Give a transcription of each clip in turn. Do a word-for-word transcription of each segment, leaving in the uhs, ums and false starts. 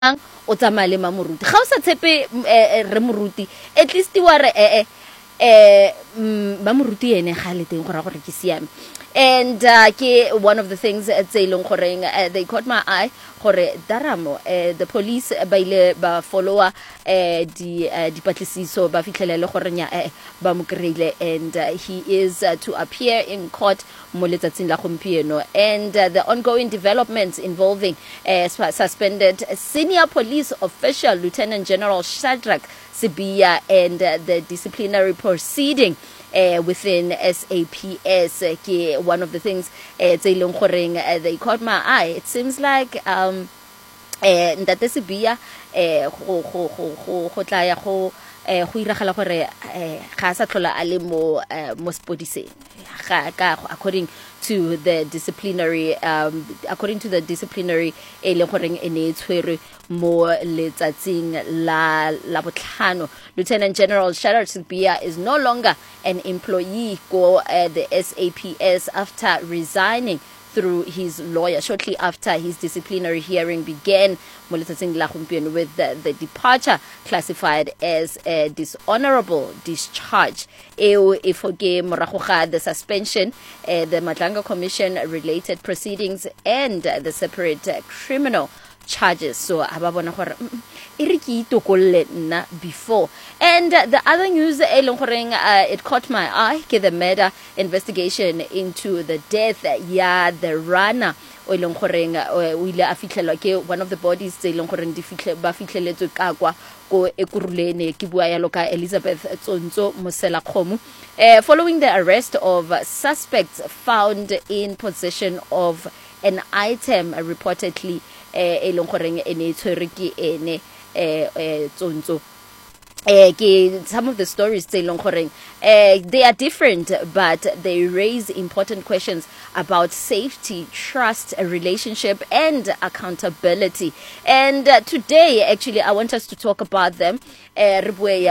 o tsamaya le mamoruti ga o sa tshepe re moruti at least wa re eh eh ba moruti ene ga le teng go ra gore ke siame. And uh, ke one of the things at Zeilong Koreng, uh, they caught my eye. Kore Daramo, uh, the police ba ile ba follower uh, di uh, di patlisiso ba fitlhelele gore nya uh, ba mo kreile, and uh, he is uh, to appear in court mo letsatsing la gompieno. And uh, the ongoing developments involving uh, suspended senior police official Lieutenant General Shadrack Sibiya and uh, the disciplinary proceeding Uh, within S A P S, uh, one of the things uh, they caught my eye. It seems like um Ntate Sibiya eh go go go go tla ya go eh go iragala gore ga sa tlhola a le mo mo spodiseng ga according to the disciplinary um according to the disciplinary e le goreng e ne tshwere mo letsatsing la la botlhano. Lieutenant General Shadrack Sibiya is no longer an employee go uh, the S A P S after resigning through his lawyer shortly after his disciplinary hearing began with the, the departure classified as a dishonorable discharge. The suspension, uh, the Madlanga Commission related proceedings, and uh, the separate uh, criminal charges. So before. And uh, the other news, uh, it caught my eye, the murder investigation into the death, yeah, the runner. One of the bodies ko ekurulene ke bua ya loka Elizabeth Tsonzo Mosela Khomu uh, following the arrest of suspects found in possession of an item uh, reportedly e leng goreng ene tshwere ke ene eh Tsonzo. Uh, some of the stories uh, they are different, but they raise important questions about safety, trust, relationship, and accountability. And uh, today, actually, I want us to talk about them. Uh,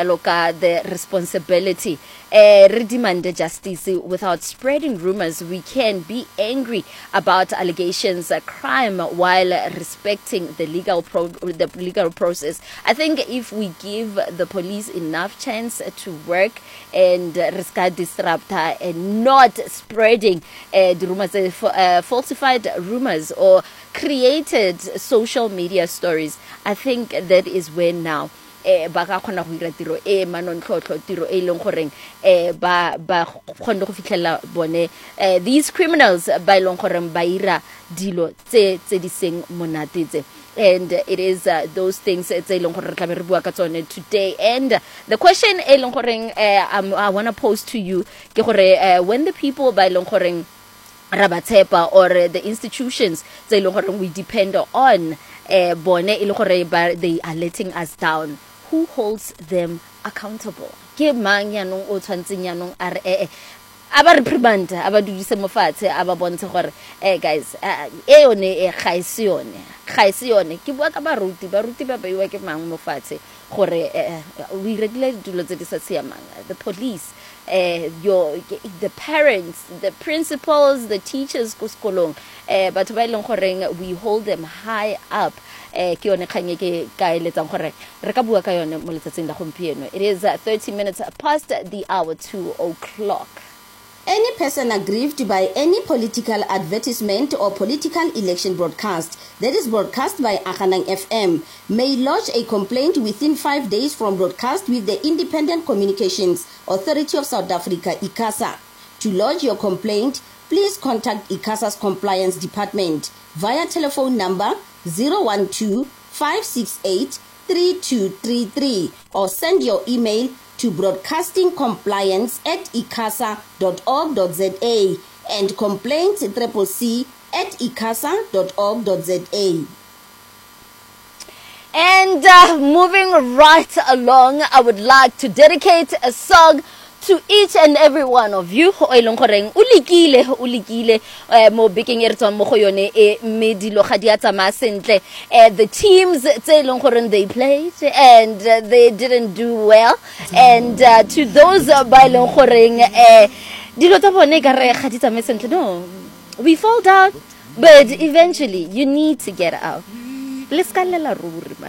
the responsibility. Uh, demand justice without spreading rumors. We can be angry about allegations, uh, crime, while respecting the legal pro the legal process. I think if we give the police enough chance to work and risk uh, disrupt uh, and not spreading uh, the rumors, uh, uh, falsified rumors or created social media stories, I think that is where now eh ba ka khona go ira tiro e manontlhotlho tiro e leng goreng eh ba ba khona go fitlhela bone eh these criminals ba ileng goreng ba ira dilo tse tse di seng monate tse. And it is uh, those things tse ileng gore re tla re bua ka tsone today. And the question e leng goreng eh I want to pose to you ke gore uh, when the people ba ileng goreng rabatepa or uh, the institutions tse ileng goreng we depend on eh bone ile gore they are letting us down, who holds them accountable? Ke mang ya nong o tshwantseng ya nong are eh aba reprimand aba dudise mo fatshe aba bontshe gore eh guys e yone e ga ise yone ga ise yone ke bua ka baruti baruti ba baiwa ke mang mo fatshe gore we regulate dilo tse di sa siamang, the police, uh, your the parents, the principals, the teachers ko sekolong, eh batho ba ileng goreng we hold them high up. Eh ke yone khanye ke ka eletsang gore re ka bua ka yone mo letsatsing la gompieno. It is uh, thirty minutes past the hour two o'clock. Any person aggrieved by any political advertisement or political election broadcast that is broadcast by Akhanang F M may lodge a complaint within five days from broadcast with the Independent Communications Authority of South Africa, ICASA. To lodge your complaint, please contact ICASA's Compliance Department via telephone number zero one two, five six eight, three two three three or send your email to broadcastingcompliance at icasa dot org dot za and complaints triple C at icasa dot org dot za. And uh, moving right along, I would like to dedicate a song to each and every one of you. Ulikile, ulikile, mo biking erto mo yone e medilo ga dia tsama sentle. The teams they played and uh, they didn't do well. And uh, to those ba ileng goreng eh dilo tsa bone ka re ga di tsama sentle, no, we fall down, but eventually you need to get out. le ska lela ruri.